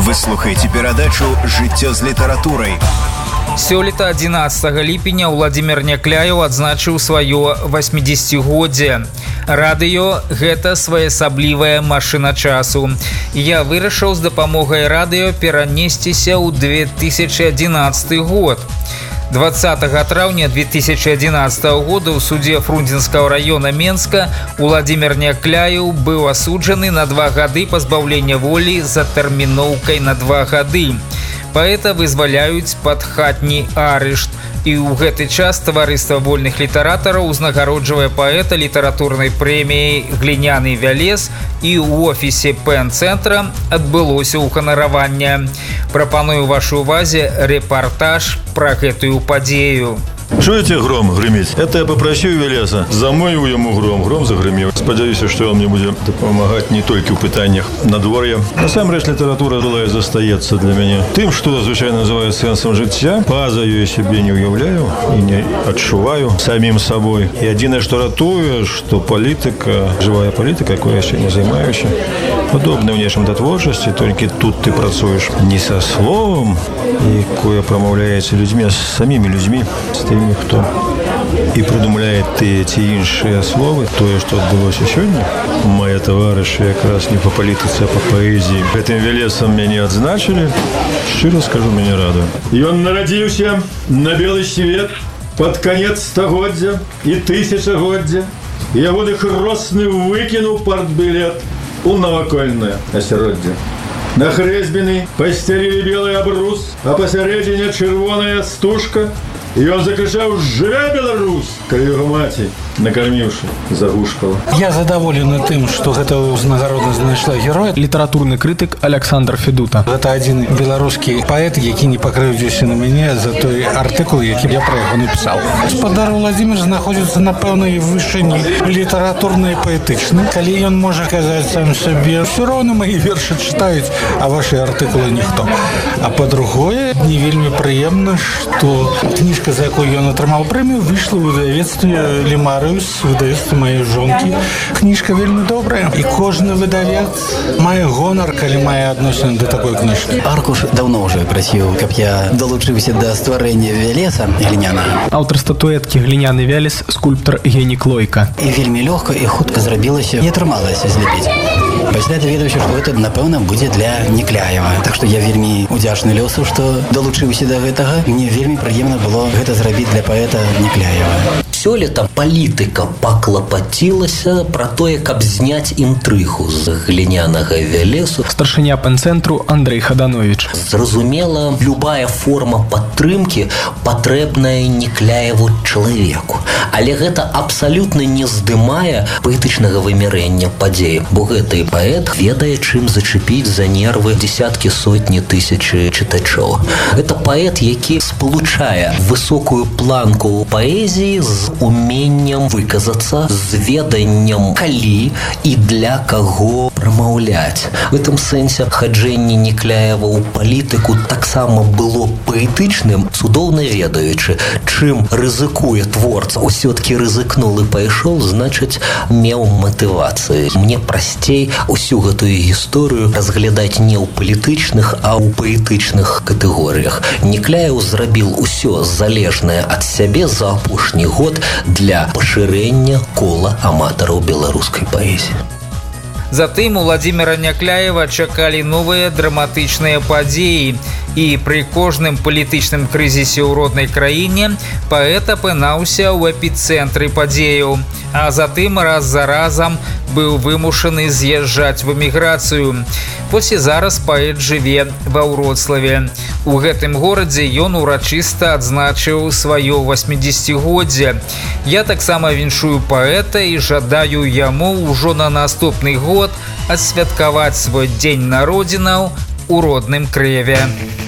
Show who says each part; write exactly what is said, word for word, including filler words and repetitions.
Speaker 1: Вы слухаеце перадачу «Жыццё з літаратурай».
Speaker 2: Сёлета адзінаццатага ліпеня Уладзімір Някляеў адзначыў сваё васьмідзесяцігоддзе. Радыё – гэта своеасаблівая машына часу. Я вырашыў з дапамогай радыё перанесціся ў две тысячы адзінаццаты год. двадцатага траўня две тысячи одиннадцатого года ў судзе Фрунзенскага района Менска Уладзімір Някляеў быў асуджаны на два гады пазбаўлення волі за тэрміноўкай на два гады. Паэта вызваляюць пад хатні арышт. І ў гэты час таварыства вольных літаратараў узнагароджвае паэта літаратурнай прэміяй «Гліняны вялес», і ў офісе Пен-цэнтра адбылося ўханараванне. Прапаную вашай увазе рэпартаж пра гэтую падзею.
Speaker 3: Чуете гром гремить? Это я попросил Велеса. Замою ему гром. Гром загремел. Сподіваюсь, что он мне будет помогать не только в пытаниях надворья. На самом деле литература была и застается для меня тем, что звичайно называют сенсом життя. Пазою я себе не уявляю и не отшуваю самим собой. И единое, что ратую, что политика, живая политика, якою я ще не займаюся, подобна внешнім до творчості, тільки тут ти працюєш не со словом, якое промовляється людьми, а з самими людьми, з тими, хто і придумляє ті, ті інші слови, те, що відбулося сьогодні. Мої товариші якраз не по політиці, а по поезії. Этим Велесом мене відзначили. Щиро скажу, мене радує. І він народився на білий світ під кінець стогоддя і тисячогоддя. Я вот их росный выкинул партбилет у новокольное осероддя. На хрезбины постелили белый обрус, а посередине червоная стужка. И он закричал: «Живе Беларусь!» Коли его маті, накормивши, загушкала.
Speaker 4: Я задоволены тым, што гэта ўзнагародна знайшла героя.
Speaker 5: Літаратурны крытык Александр Федута.
Speaker 4: Гэта адзін беларускі паэт, які не пакрыўдзіўся на мяне за той артыкул, які я пра яго напісаў. Спадар Уладзімір знаходзіцца на пэўнай вышыні літаратурнай паэтычнай. Калі ён можа казаць сам сабе: «Усё роўна мае вершы чытаюць, а вашы артыкулы ніхто». А па-другое, не вельмі прыемна, што кніжка, за якую ён атрымаў прэмію, выйшла ў выдавецтве «Лемарыус», выдавецтве маёй жонкі. Кніжка вельмі добрая, і кожны выдавец мае гонар, калі мае адносіны да такой кніжкі.
Speaker 6: Аркуш даўно ўжо прасіў, каб я далучыўся да стварэння Велеса глінянага.
Speaker 5: Аўтар статуэткі «Гліняны вялес» скульптар Генік Лойка.
Speaker 6: І вельмі лёгка і хутка зрабілася, не атрымалася злепіць. Пасля даведаўся, што гэта, напэўна, будзе для Някляева. Так што я вельмі удзячны лёсу, што далучыўся да гэтага. Мне вельмі прыемна было гэта зрабіць для паэта Някляева.
Speaker 7: Сёлета палітыка паклапацілася пра тое, каб зняць інтрыгу з глінянага вялесу.
Speaker 5: Старшыня Пен-цэнтру Андрэй Хадановіч.
Speaker 7: Зразумела, любая форма падтрымкі патрэбная Някляеву чалавеку. Але гэта абсалютна не здымае паэтычнага вымярэння падзеі, бо гэты паэт ведае, чым зачепіць за нервы десяткі, сотні, тысячы чытачоў. Гэта паэт, які спалучае высокую планку паэзіі з уменнем выказацца, з веданнем калі і для каго прамаўляць. В этом сэнсе хаджэнне Някляева ў палітыку таксама было паэтычным, цудоўна ведаючы, чым рызыкуе творца. Усё-ткі рызыкнул і пайшоў, значыць, меў матывацыю. Мне прасцей усю гэтую гісторыю разглядаць не ў палітычных, а ў паэтычных катэгорыях. Някляеў зрабіл усё залежнае ад сябе за апошні год для пашырэння кола аматараў беларускай паэзіі.
Speaker 2: Затым Уладзіміра Някляева чакалі новыя драматычныя падзеі, і пры кожным палітычным крызісе ў роднай краіне паэт апынаўся ў эпіцэнтры падзеяў, а затым раз за разам быў вымушаны з'язджаць в эміграцыю. Вось і зараз паэт жыве ва Вроцлаве. У гэтым горадзе ён урачыста адзначыў сваё васьмідзесяцігоддзе. Я таксама віншую паэта і жадаю яму ўжо на наступны год адсвяткаваць свой дзень народзінаў у родным Крэве.